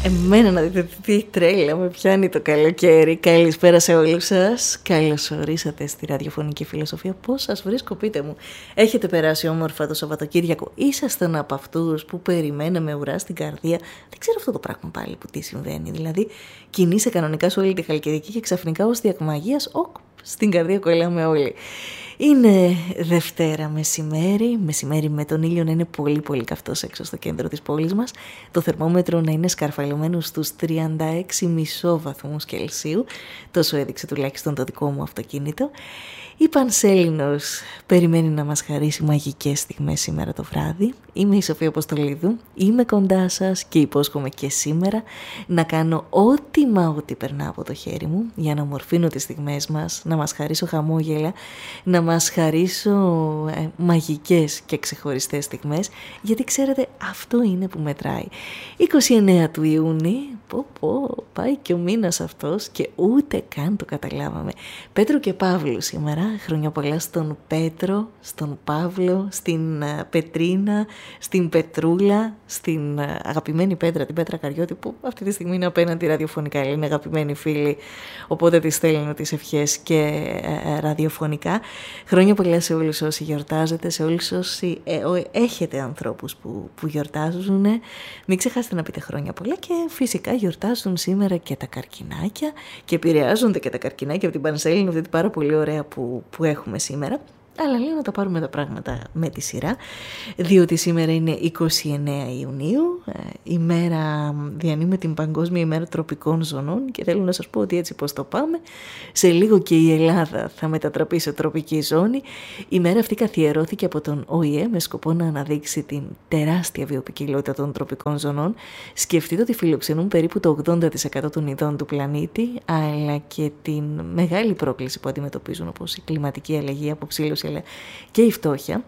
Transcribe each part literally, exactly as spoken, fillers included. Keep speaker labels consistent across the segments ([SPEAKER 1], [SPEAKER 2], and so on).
[SPEAKER 1] Εμένα να δείτε τι τρέλα με πιάνει το καλοκαίρι. Καλησπέρα σε όλους σας. Καλώς ορίσατε στη ραδιοφωνική φιλοσοφία. Πώς σας βρίσκω, πείτε μου. Έχετε περάσει όμορφα το Σαββατοκύριακο? Ήσασταν από αυτούς που περιμέναμε ουρά στην καρδία? Δεν ξέρω αυτό το πράγμα πάλι που τι συμβαίνει. Δηλαδή κινείσαι κανονικά σε όλη τη Χαλκιδική και ξαφνικά ως διακμαγείας, οκ, στην καρδία κολλάμε όλοι. Είναι Δευτέρα μεσημέρι, μεσημέρι με τον ήλιο να είναι πολύ πολύ καυτός έξω στο κέντρο της πόλης μας, το θερμόμετρο να είναι σκαρφαλωμένο στους τριάντα έξι κόμμα πέντε βαθμούς Κελσίου, τόσο έδειξε τουλάχιστον το δικό μου αυτοκίνητο. Η Πανσέλινος περιμένει να μας χαρίσει μαγικές στιγμές σήμερα το βράδυ. Είμαι η Σοφία Αποστολίδου, είμαι κοντά σας και υπόσχομαι και σήμερα να κάνω ό,τι μα ό,τι περνά από το χέρι μου για να ομορφύνω τις στιγμές μας, να μας χαρίσω χαμόγελα, να μας χαρίσω ε, μαγικές και ξεχωριστές στιγμές, γιατί ξέρετε αυτό είναι που μετράει. είκοσι εννέα του Ιούνιου, πω πω, πάει και ο μήνας αυτός και ούτε καν το καταλάβαμε. Πέτρο και Παύλου σήμερα. Χρόνια πολλά στον Πέτρο, στον Παύλο, στην uh, Πετρίνα, στην Πετρούλα, στην uh, αγαπημένη Πέτρα, την Πέτρα Καριώτη, που αυτή τη στιγμή είναι απέναντι ραδιοφωνικά, είναι αγαπημένη φίλη, οπότε της στέλνω τις ευχές και uh, ραδιοφωνικά. Χρόνια πολλά σε όλους όσοι γιορτάζετε, σε όλους όσοι ε, ο, έχετε ανθρώπους που, που γιορτάζουν. Μην ξεχάσετε να πείτε χρόνια πολλά και φυσικά γιορτάζουν σήμερα και τα καρκινάκια και επηρεάζονται και τα καρκινάκια από την Πανσέλινο, αυτή την πάρα πολύ ωραία που που έχουμε σήμερα, αλλά λέω να τα πάρουμε τα πράγματα με τη σειρά, διότι σήμερα είναι είκοσι εννέα Ιουνίου, η μέρα διανύουμε την Παγκόσμια ημέρα τροπικών ζωνών και θέλω να σας πω ότι έτσι πως το πάμε, σε λίγο και η Ελλάδα θα μετατραπεί σε τροπική ζώνη. Η μέρα αυτή καθιερώθηκε από τον Ο Η Ε με σκοπό να αναδείξει την τεράστια βιοποικιλότητα των τροπικών ζωνών. Σκεφτείτε ότι φιλοξενούν περίπου το ογδόντα τοις εκατό των ειδών του πλανήτη, αλλά και την μεγάλη πρόκληση που αντιμετωπίζουν, όπως η κλιματική αλλαγή, η αποψήλωση αλλά και η φτώχεια.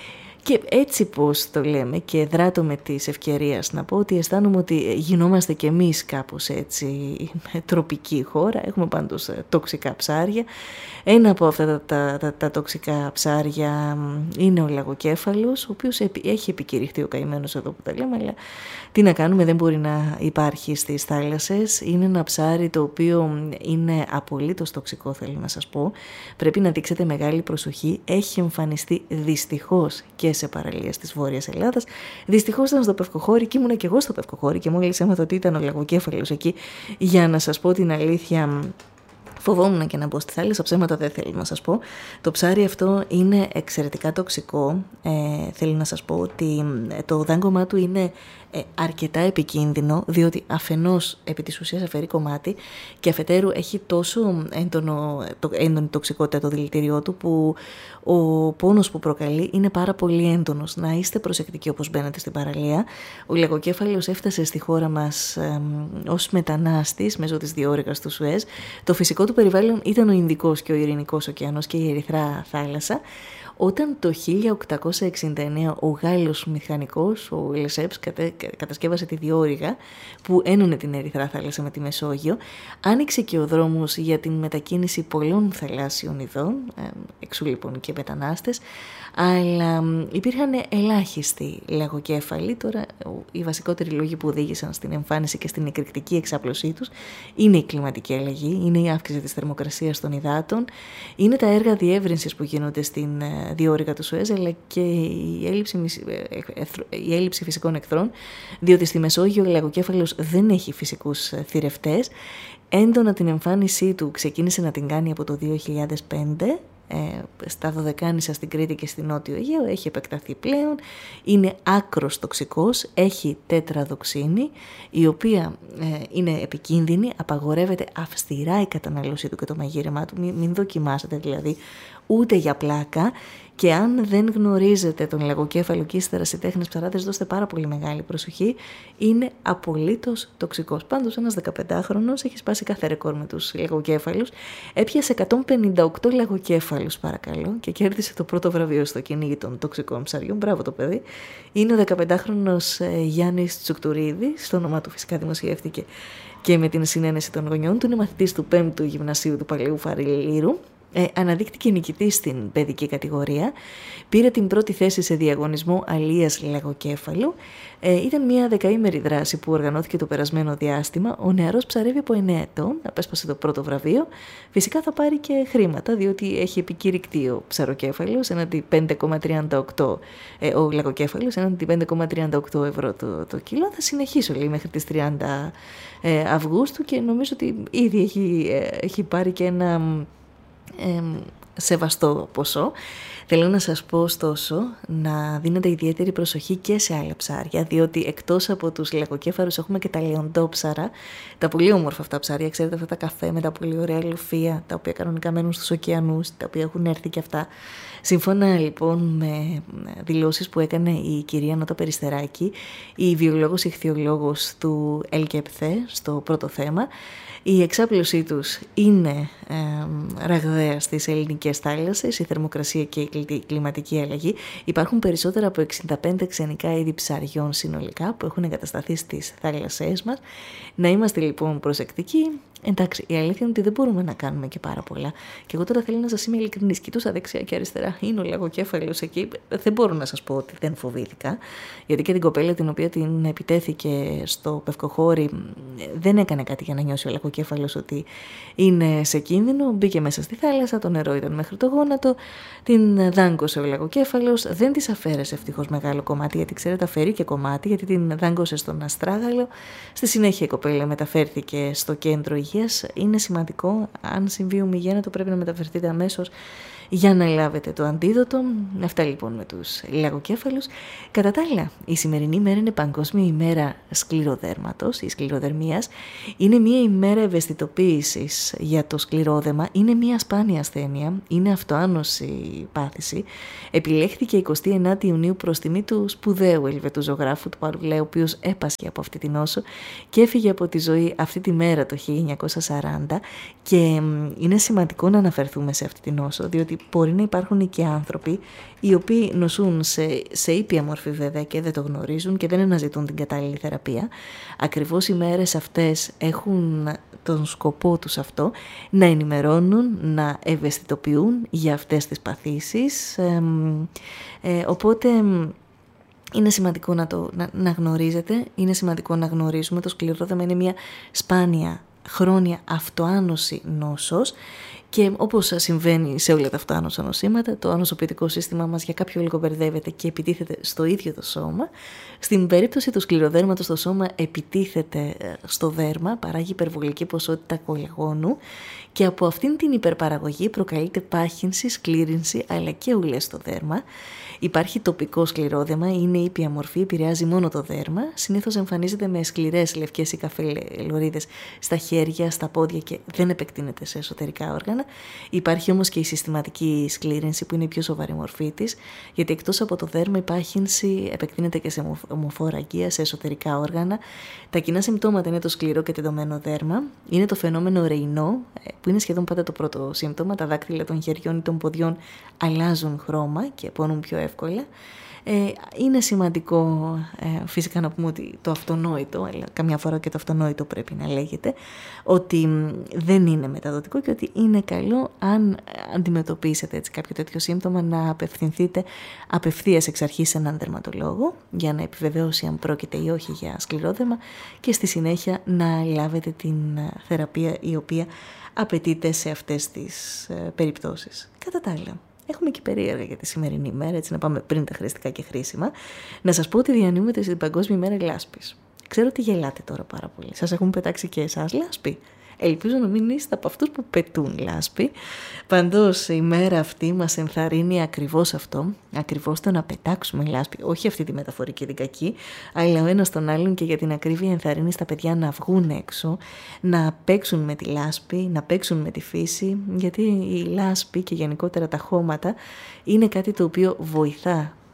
[SPEAKER 1] Και έτσι πως το λέμε και δράτω με τις ευκαιρίες να πω ότι αισθάνομαι ότι γινόμαστε κι εμείς κάπως έτσι τροπική χώρα. Έχουμε πάντως τοξικά ψάρια. Ένα από αυτά τα, τα, τα, τα τοξικά ψάρια είναι ο λαγοκέφαλος, ο οποίος έχει επικηρυχθεί ο καημένος εδώ που τα λέμε, αλλά τι να κάνουμε, δεν μπορεί να υπάρχει στις θάλασσες. Είναι ένα ψάρι το οποίο είναι απολύτως τοξικό, θέλω να σας πω. Πρέπει να δείξετε μεγάλη προσοχή. Έχει εμφανιστεί δυστυχώς και σε παραλίες της Βόρειας Ελλάδας. Δυστυχώς ήταν στο Πευκοχώρι και ήμουνα και εγώ στο Πευκοχώρι και μόλις έμαθα ότι ήταν ο λαγοκέφαλος εκεί, για να σας πω την αλήθεια, φοβόμουν και να μπω στη θάλασσα, ψέματα δεν θέλω να σας πω. Το ψάρι αυτό είναι εξαιρετικά τοξικό. Ε, θέλω να σας πω ότι το δάγκωμά του είναι ε, αρκετά επικίνδυνο, διότι αφενός επί της ουσίας αφαιρεί κομμάτι και αφετέρου έχει τόσο έντονο, το, έντονη τοξικότητα το δηλητηριό του που ο πόνος που προκαλεί είναι πάρα πολύ έντονος. Να είστε προσεκτικοί όπως μπαίνετε στην παραλία. Ο λαγοκέφαλος έφτασε στη χώρα μας ε, ως μετανάστης μέσω της διόρυγας του Σουέζ. Το φυσικό του περιβάλλον ήταν ο Ινδικός και ο Ειρηνικός ωκεανός και η Ερυθρά θάλασσα. Όταν το χίλια οκτακόσια εξήντα εννέα ο Γάλλος μηχανικός, ο Λεσέπς, κατασκεύασε τη διόρυγα που ένωνε την Ερυθρά θάλασσα με τη Μεσόγειο, άνοιξε και ο δρόμος για την μετακίνηση πολλών θαλάσσιων ειδών, εξού λοιπόν και μετανάστες, αλλά υπήρχαν ελάχιστοι λαγοκέφαλοι. Τώρα οι βασικότεροι λόγοι που οδήγησαν στην εμφάνιση και στην εκρηκτική εξάπλωσή τους είναι η κλιματική αλλαγή, είναι η αύξηση της θερμοκρασίας των υδάτων, είναι τα έργα διεύρυνσης που γίνονται στην διόρυγα του Σουέζ, αλλά και η έλλειψη, η έλλειψη φυσικών εχθρών, διότι στη Μεσόγειο ο λαγοκέφαλος δεν έχει φυσικούς θηρευτές. Έντονα την εμφάνισή του ξεκίνησε να την κάνει από το δύο χιλιάδες πέντε, Ε, στα Δωδεκάνησα, στην Κρήτη και στην Νότιο Αιγαίο. Έχει επεκταθεί πλέον, είναι άκρος τοξικός, έχει τέτραδοξίνη, η οποία ε, είναι επικίνδυνη, απαγορεύεται αυστηρά η κατανάλωσή του και το μαγείρεμά του, μην, μην δοκιμάσετε δηλαδή ούτε για πλάκα. Και αν δεν γνωρίζετε τον λαγοκέφαλο και είστε ερασιτέχνες ψαράδες, δώστε πάρα πολύ μεγάλη προσοχή. Είναι απολύτως τοξικός. Πάντως ένας δεκαπεντάχρονος έχει σπάσει κάθε ρεκόρ με τους λαγοκέφαλους. Έπιασε εκατόν πενήντα οκτώ λαγοκέφαλους, παρακαλώ, και κέρδισε το πρώτο βραβείο στο κυνήγι των τοξικών ψαριών. Μπράβο το παιδί. Είναι ο δεκαπεντάχρονος Γιάννης Τσουκτουρίδης. Στο όνομά του φυσικά δημοσιεύτηκε και με την συνένεση των γονιών του. Είναι μαθητής του πέμπτου γυμνασίου του Παλαιού Φαριλήρου. Ε, αναδείχτηκε νικητής στην παιδική κατηγορία, πήρε την πρώτη θέση σε διαγωνισμό αλίας λαγοκέφαλου. Ε, ήταν μια δεκαήμερη δράση που οργανώθηκε το περασμένο διάστημα. Ο νεαρός ψαρεύει από εννέα ετών, απέσπασε το πρώτο βραβείο. Φυσικά θα πάρει και χρήματα, διότι έχει επικηρυκτεί ο ψαροκέφαλος έναντι πέντε κόμμα τριάντα οκτώ, ε, ο λαγοκέφαλος έναντι πέντε κόμμα τριάντα οκτώ ευρώ το, το κιλό. Θα συνεχίσω, λέει, μέχρι τις τριάντα ε, Αυγούστου και νομίζω ότι ήδη έχει, ε, έχει πάρει και ένα ε, σεβαστό ποσό. Θέλω να σας πω ωστόσο να δίνετε ιδιαίτερη προσοχή και σε άλλα ψάρια, διότι εκτός από τους λαγοκέφαλους έχουμε και τα λεοντόψαρα, τα πολύ όμορφα αυτά ψάρια, ξέρετε, αυτά τα καφέ με τα πολύ ωραία λουφία, τα οποία κανονικά μένουν στους ωκεανούς, τα οποία έχουν έρθει και αυτά. Σύμφωνα λοιπόν με δηλώσεις που έκανε η κυρία Νότα Περιστεράκη, η βιολόγος ηχθειολόγος του ΕΛΚΕΠΘΕ στο πρώτο θέμα, η εξάπλωσή τους είναι ε, ραγδαία στις ελληνικές θάλασσες, η θερμοκρασία και η κλιματική αλλαγή. Υπάρχουν περισσότερα από εξήντα πέντε ξενικά είδη ψαριών συνολικά που έχουν εγκατασταθεί στις θάλασσές μας. Να είμαστε λοιπόν προσεκτικοί. Εντάξει, η αλήθεια είναι ότι δεν μπορούμε να κάνουμε και πάρα πολλά. Και εγώ τώρα θέλω να σας είμαι ειλικρινής. Κοιτούσα δεξιά και αριστερά. Είναι ο λαγοκέφαλος εκεί. Δεν μπορώ να σας πω ότι δεν φοβήθηκα. Γιατί και την κοπέλα την οποία την επιτέθηκε στο Πευκοχώρι δεν έκανε κάτι για να νιώσει ο λαγοκέφαλος ότι είναι σε κίνδυνο. Μπήκε μέσα στη θάλασσα, το νερό ήταν μέχρι το γόνατο. Την δάγκωσε ο λαγοκέφαλος. Δεν της αφαίρεσε ευτυχώς μεγάλο κομμάτι, γιατί ξέρετε, αφαιρεί και κομμάτι, γιατί την δάγκωσε στον αστράγαλο. Στη συνέχεια η κοπέλα μεταφέρθηκε στο κέντρο υγείας. Είναι σημαντικό, αν συμβεί ομιγέννητο, πρέπει να μεταφερθείτε αμέσως για να λάβετε το αντίδοτο. Αυτά λοιπόν με τους λαγοκέφαλους. Κατά τα άλλα, η σημερινή μέρα είναι Παγκόσμια ημέρα σκληροδέρματος ή σκληροδερμίας. Είναι μια ημέρα ευαισθητοποίησης για το σκληρόδεμα. Είναι μια σπάνια ασθένεια. Είναι αυτοάνωση πάθηση. Επιλέχθηκε εικοστή ενάτη Ιουνίου προς τιμή του σπουδαίου Ελβετού ζωγράφου του Παρουλαίου, ο οποίος έπασχε από αυτή την νόσο και έφυγε από τη ζωή αυτή τη μέρα το χίλια εννιακόσια σαράντα. Και είναι σημαντικό να αναφερθούμε σε αυτή την νόσο, διότι μπορεί να υπάρχουν και άνθρωποι οι οποίοι νοσούν σε, σε ήπια μορφή βέβαια και δεν το γνωρίζουν και δεν αναζητούν την κατάλληλη θεραπεία. Ακριβώς οι μέρες αυτές έχουν τον σκοπό τους αυτό, να ενημερώνουν, να ευαισθητοποιούν για αυτές τις παθήσεις. Ε, ε, οπότε είναι σημαντικό να το να, να γνωρίζετε, είναι σημαντικό να γνωρίζουμε το σκληρόδεμα είναι μια σπάνια χρόνια αυτοάνωση νόσος. Και όπως συμβαίνει σε όλα τα αυτοάνωσα νοσήματα, το ανοσοποιητικό σύστημα μας για κάποιο λόγο μπερδεύεται και επιτίθεται στο ίδιο το σώμα. Στην περίπτωση του σκληροδέρματος, το σώμα επιτίθεται στο δέρμα, παράγει υπερβολική ποσότητα κολαγόνου και από αυτήν την υπερπαραγωγή προκαλείται πάχυνση, σκλήρυνση αλλά και ουλές στο δέρμα. Υπάρχει τοπικό σκληρόδεμα, είναι ήπια μορφή, επηρεάζει μόνο το δέρμα. Συνήθως εμφανίζεται με σκληρές λευκές ή καφέ λωρίδες στα χέρια, στα πόδια και δεν επεκτείνεται σε εσωτερικά όργανα. Υπάρχει όμως και η συστηματική σκλήρυνση που είναι η πιο σοβαρή μορφή της, γιατί εκτός από το δέρμα η πάχυνση επεκτείνεται και σε ομοφοραγγεία, σε εσωτερικά όργανα. Τα κοινά συμπτώματα είναι το σκληρό και τεντωμένο δέρμα. Είναι το φαινόμενο ρεϊνό, που είναι σχεδόν πάντα το πρώτο σύμπτωμα. Τα δάκτυλα των χεριών ή των ποδιών αλλάζουν χρώμα και πονούν πιο εύκολα. Ε, είναι σημαντικό ε, φυσικά να πούμε ότι το αυτονόητο, αλλά καμιά φορά και το αυτονόητο πρέπει να λέγεται, ότι δεν είναι μεταδοτικό και ότι είναι καλό αν αντιμετωπίσετε έτσι κάποιο τέτοιο σύμπτωμα να απευθυνθείτε απευθείας εξ αρχής σε έναν δερματολόγο για να επιβεβαιώσει αν πρόκειται ή όχι για σκληρόδεμα και στη συνέχεια να λάβετε την θεραπεία η οποία απαιτείται σε αυτές τις ε, περιπτώσεις. Κατά τα άλλα, έχουμε και περίεργα για τη σημερινή ημέρα, έτσι να πάμε πριν τα χρηστικά και χρήσιμα. Να σας πω ότι διανύμεται στην Παγκόσμια ημέρα λάσπης. Ξέρω ότι γελάτε τώρα πάρα πολύ. Σας έχουν πετάξει και εσάς λάσπη? Ελπίζω να μην είστε από αυτούς που πετούν λάσπη. Παντός η μέρα αυτή μας ενθαρρύνει ακριβώς αυτό, ακριβώς το να πετάξουμε λάσπη. Όχι αυτή τη μεταφορική την κακή, αλλά ο ένας τον άλλον και για την ακρίβεια ενθαρρύνει στα παιδιά να βγουν έξω, να παίξουν με τη λάσπη, να παίξουν με τη φύση, γιατί η λάσπη και γενικότερα τα χώματα είναι κάτι το οποίο βοηθά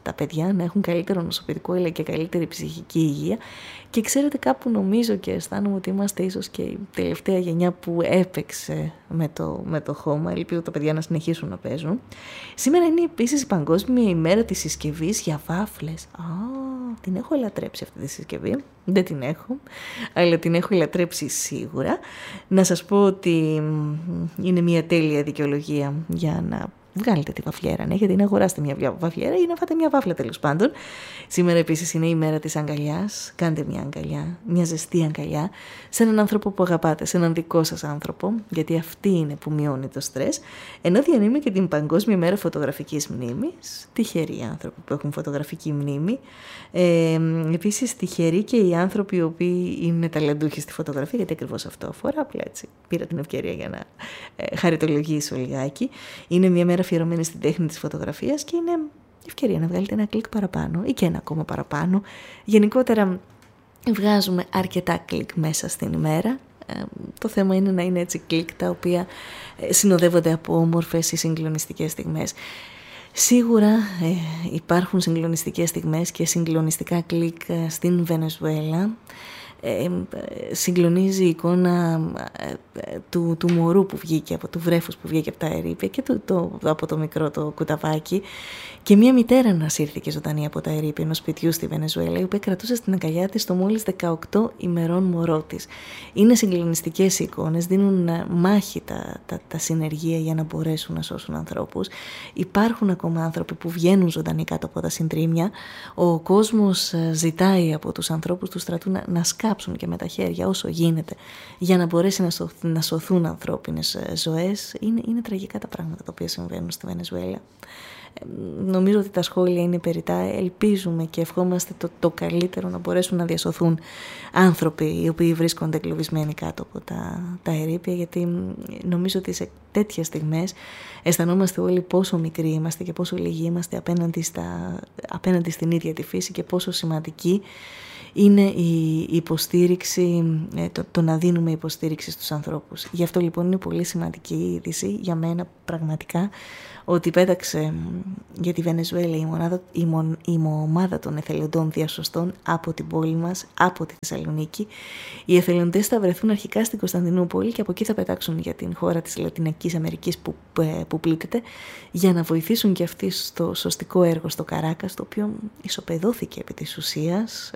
[SPEAKER 1] τα παιδιά να έχουν καλύτερο νοσοποιητικό αλλά και καλύτερη ψυχική υγεία. Και ξέρετε, κάπου νομίζω και αισθάνομαι ότι είμαστε ίσως και η τελευταία γενιά που έπαιξε με το, με το χώμα. Ελπίζω τα παιδιά να συνεχίσουν να παίζουν. Σήμερα είναι επίσης η Παγκόσμια ημέρα της συσκευής για βάφλες. Α, την έχω λατρέψει αυτή τη συσκευή. Δεν την έχω, αλλά την έχω λατρέψει σίγουρα. Να σας πω ότι είναι μια τέλεια δικαιολογία για να βγάλετε τη βαφλιέρα. Αν έχετε, να αγοράσετε μια βαφλιέρα ή να φάτε μια βάφλα, τέλος πάντων. Σήμερα επίσης είναι η μέρα της αγκαλιάς. Κάντε μια αγκαλιά, μια ζεστή αγκαλιά, σε έναν άνθρωπο που αγαπάτε, σε έναν δικό σας άνθρωπο, γιατί αυτή είναι που μειώνει το στρες. Ενώ διανύουμε και την Παγκόσμια Μέρα Φωτογραφικής Μνήμης. Τυχεροί άνθρωποι που έχουν φωτογραφική μνήμη. Ε, επίσης, τυχεροί και οι άνθρωποι οι οποίοι είναι ταλαντούχοι στη φωτογραφία, γιατί ακριβώς αυτό αφορά. Απλά έτσι πήρα την ευκαιρία για να ε, χαριτολογήσω λιγάκι. Είναι μια μέρα αφιερωμένη στην τέχνη της φωτογραφίας και είναι ευκαιρία να βγάλετε ένα κλικ παραπάνω ή και ένα ακόμα παραπάνω. Γενικότερα βγάζουμε αρκετά κλικ μέσα στην ημέρα. Ε, το θέμα είναι να είναι έτσι κλικ τα οποία συνοδεύονται από όμορφες ή συγκλονιστικές στιγμές. Σίγουρα ε, υπάρχουν συγκλονιστικές στιγμές και συγκλονιστικά κλικ στην Βενεζουέλα. Ε, συγκλονίζει η εικόνα ε, ε, του, του μωρού που βγήκε, από του βρέφους που βγήκε από τα ερείπια και το, το, από το μικρό το κουταβάκι, και μια μητέρα να σύρθηκε ζωντανή από τα ερείπια ενός σπιτιού στη Βενεζουέλα, η οποία κρατούσε στην αγκαλιά της το μόλις δεκαοκτώ ημερών μωρό της. Είναι συγκλονιστικές εικόνες, δίνουν μάχη τα, τα, τα συνεργεία για να μπορέσουν να σώσουν ανθρώπους. Υπάρχουν ακόμα άνθρωποι που βγαίνουν ζωντανοί κάτω από τα συντρίμμια. Ο κόσμος ζητάει από τους ανθρώπους του στρατού να, να σκάψουν και με τα χέρια όσο γίνεται για να μπορέσει να, σωθ, να σωθούν ανθρώπινες ζωές. Είναι, είναι τραγικά τα πράγματα τα οποία συμβαίνουν στη Βενεζουέλα. Νομίζω ότι τα σχόλια είναι περιττά. Ελπίζουμε και ευχόμαστε το, το καλύτερο, να μπορέσουν να διασωθούν άνθρωποι οι οποίοι βρίσκονται εγκλωβισμένοι κάτω από τα, τα ερείπια, γιατί νομίζω ότι σε τέτοιες στιγμές αισθανόμαστε όλοι πόσο μικροί είμαστε και πόσο λίγοι είμαστε απέναντι, στα, απέναντι στην ίδια τη φύση και πόσο σημαντική είναι η υποστήριξη, το, το να δίνουμε υποστήριξη στους ανθρώπους. Γι' αυτό λοιπόν είναι πολύ σημαντική η είδηση για μένα πραγματικά, ότι πέταξε για τη Βενεζουέλα η, μονάδα, η, μον, η ομάδα των εθελοντών διασωστών από την πόλη μας, από τη Θεσσαλονίκη. Οι εθελοντές θα βρεθούν αρχικά στην Κωνσταντινούπολη και από εκεί θα πετάξουν για την χώρα της Λατινικής Αμερικής που, που πλήττεται, για να βοηθήσουν και αυτοί στο σωστικό έργο στο Καράκας, το οποίο ισοπεδώθηκε επί της ουσίας.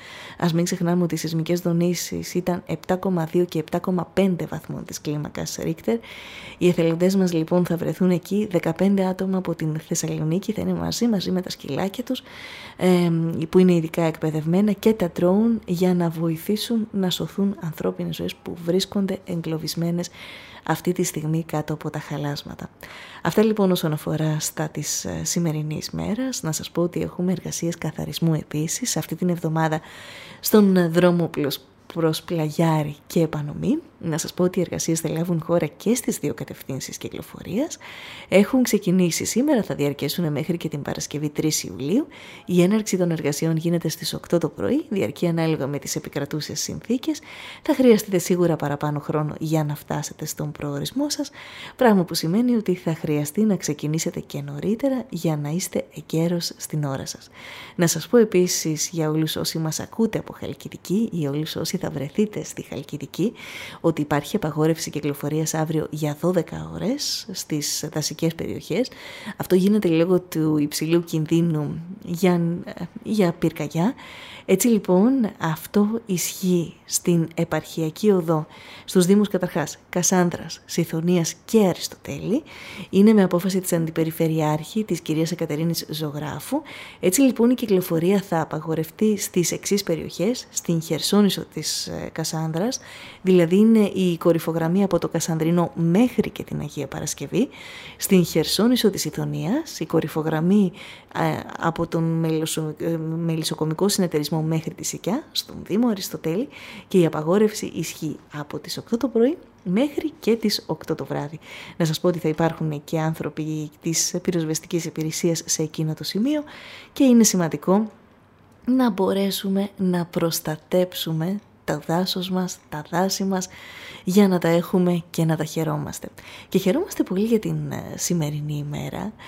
[SPEAKER 1] Ας μην ξεχνάμε ότι οι σεισμικές δονήσεις ήταν επτά κόμμα δύο και επτά κόμμα πέντε βαθμών της κλίμακας Ρίχτερ. Οι εθελοντές μας λοιπόν θα βρεθούν εκεί, δεκαπέντε άτομα από την Θεσσαλονίκη θα είναι μαζί, μαζί με τα σκυλάκια τους, ε, που είναι ειδικά εκπαιδευμένα, και τα drone για να βοηθήσουν να σωθούν ανθρώπινες ζωές που βρίσκονται εγκλωβισμένες αυτή τη στιγμή κάτω από τα χαλάσματα. Αυτά λοιπόν όσον αφορά στα της σημερινής μέρας. Να σας πω ότι έχουμε εργασίες καθαρισμού επίσης αυτή την εβδομάδα στον δρόμο προς Πλαγιάρη και Επανομή. Να σας πω ότι οι εργασίες θα λάβουν χώρα και στις δύο κατευθύνσεις κυκλοφορίας. Έχουν ξεκινήσει σήμερα, θα διαρκέσουν μέχρι και την Παρασκευή τρεις Ιουλίου. Η έναρξη των εργασιών γίνεται στις οκτώ το πρωί, διαρκεί ανάλογα με τις επικρατούσες συνθήκες. Θα χρειαστείτε σίγουρα παραπάνω χρόνο για να φτάσετε στον προορισμό σας, πράγμα που σημαίνει ότι θα χρειαστεί να ξεκινήσετε και νωρίτερα για να είστε εγκαίρος στην ώρα σας. Να σας πω επίσης για όλους όσοι μας ακούτε από Χαλκιδική ή όλους όσοι θα βρεθείτε στη Χαλκιδική, ότι υπάρχει απαγόρευση κυκλοφορίας αύριο για δώδεκα ώρες στις δασικές περιοχές. Αυτό γίνεται λόγω του υψηλού κινδύνου για, για πυρκαγιά. Έτσι λοιπόν αυτό ισχύει στην επαρχιακή οδό, στους δήμους καταρχάς Κασάνδρας, Συθωνίας και Αριστοτέλη. Είναι με απόφαση της Αντιπεριφερειάρχη της κυρίας Εκατερίνης Ζωγράφου. Έτσι λοιπόν η κυκλοφορία θα απαγορευτεί στις εξής περιοχές: στην Χερσόνησο της Κασάνδρας, δηλαδή είναι η κορυφογραμμή από το Κασανδρινό μέχρι και την Αγία Παρασκευή; στην Χερσόνησο της Συθωνίας, η κορυφογραμμή ε, από τον μελισσο, ε, μελισσοκομικό συνεταιρισμό μέχρι τη Σικιά, στον Δήμο Αριστοτέλη, και η απαγόρευση ισχύει από τις οκτώ το πρωί μέχρι και τις οκτώ το βράδυ. Να σας πω ότι θα υπάρχουν και άνθρωποι της πυροσβεστικής υπηρεσίας σε εκείνο το σημείο και είναι σημαντικό να μπορέσουμε να προστατέψουμε τα δάσος μας, τα δάση μας, για να τα έχουμε και να τα χαιρόμαστε. Και χαιρόμαστε πολύ για την σημερινή ημέρα,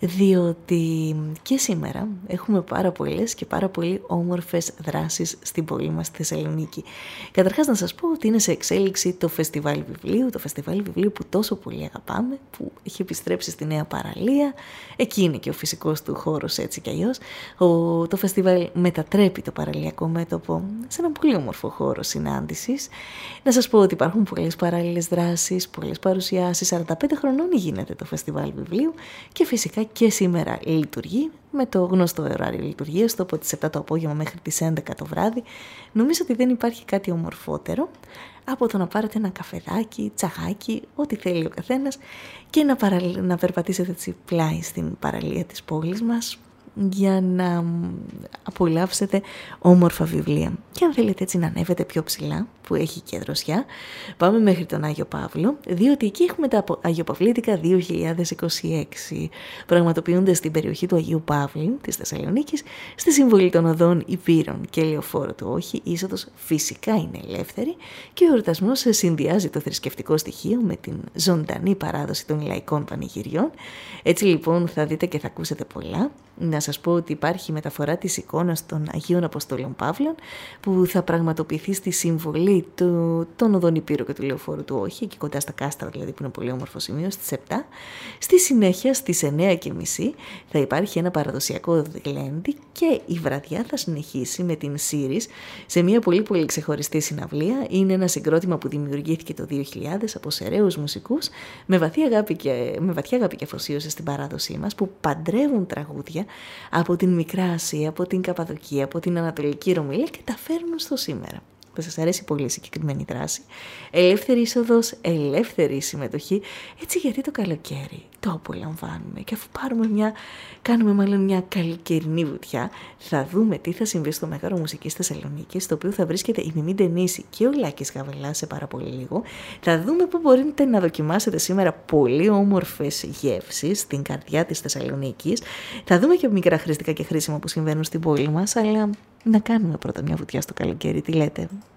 [SPEAKER 1] διότι και σήμερα έχουμε πάρα πολλές και πάρα πολύ όμορφες δράσεις στην πόλη μας στη Θεσσαλονίκη. Καταρχάς να σας πω ότι είναι σε εξέλιξη το φεστιβάλ βιβλίου, το φεστιβάλ βιβλίου που τόσο πολύ αγαπάμε, που έχει επιστρέψει στη νέα παραλία. Εκεί είναι και ο φυσικός του χώρος, έτσι κι αλλιώς. Ο, το φεστιβάλ μετατρέπει το παραλιακό μέτωπο σε ένα πολύ όμορφο χώρο συνάντησης. Να σας πω ότι υπάρχουν πολλές παράλληλες δράσεις, πολλές παρουσιάσεις. σαράντα πέντε χρονών γίνεται το φεστιβάλ βιβλίου και φυσικά και σήμερα λειτουργεί με το γνωστό ωράριο λειτουργίας του από τις επτά το απόγευμα μέχρι τις έντεκα το βράδυ. Νομίζω ότι δεν υπάρχει κάτι ομορφότερο από το να πάρετε ένα καφεδάκι, τσαγάκι, ό,τι θέλει ο καθένας και να, παρα... να περπατήσετε έτσι πλάι στην παραλία της πόλης μας για να απολαύσετε όμορφα βιβλία. Και αν θέλετε έτσι να ανέβετε πιο ψηλά, που έχει και δροσιά, πάμε μέχρι τον Άγιο Παύλο, διότι εκεί έχουμε τα Αγιοπαυλίτικα δύο χιλιάδες είκοσι έξι. Πραγματοποιούνται στην περιοχή του Αγίου Παύλου της Θεσσαλονίκης, στη συμβολή των οδών Υπήρων και Λεωφόρου του Όχη. Η είσοδος φυσικά είναι ελεύθερη και ο εορτασμός συνδυάζει το θρησκευτικό στοιχείο με την ζωντανή παράδοση των λαϊκών πανηγυριών. Έτσι λοιπόν θα δείτε και θα ακούσετε πολλά. Να σας πω ότι υπάρχει μεταφορά της εικόνας των Αγίων Αποστόλων Παύλων που θα πραγματοποιηθεί στη συμβολή του, των οδών Υπήρου και του Λεωφόρου του Όχη, εκεί κοντά στα κάστρα δηλαδή, που είναι πολύ όμορφο σημείο, στις επτά. Στη συνέχεια στις εννέα και μισή θα υπάρχει ένα παραδοσιακό γλέντι και η βραδιά θα συνεχίσει με την Σύρις σε μια πολύ πολύ ξεχωριστή συναυλία. Είναι ένα συγκρότημα που δημιουργήθηκε το δύο χιλιάδες από σεραίους μουσικούς με, βαθιά αγάπη και, με βαθιά αγάπη και αφοσίωση στην παράδοσή μας, που παντρεύουν τραγούδια από την Μικρά Ασία, από την Καπαδοκία, από την Ανατολική Ρωμυλία και τα φέρνουν στο σήμερα. Θα σας αρέσει πολύ η συγκεκριμένη δράση. Ελεύθερη είσοδος, ελεύθερη συμμετοχή, έτσι γιατί το καλοκαίρι το απολαμβάνουμε. Και αφού πάρουμε μια, κάνουμε μάλλον μια καλοκαιρινή βουτιά, θα δούμε τι θα συμβεί στο Μέγαρο Μουσικής Θεσσαλονίκης, στο οποίο θα βρίσκεται η Μιμή Ντενίση και ο Λάκης Γαβελάς σε πάρα πολύ λίγο. Θα δούμε πού μπορείτε να δοκιμάσετε σήμερα πολύ όμορφες γεύσεις στην καρδιά της Θεσσαλονίκης. Θα δούμε και μικρά χρηστικά και χρήσιμα που συμβαίνουν στην πόλη μας, αλλά να κάνουμε πρώτα μια βουτιά στο καλοκαίρι, τι λέτε?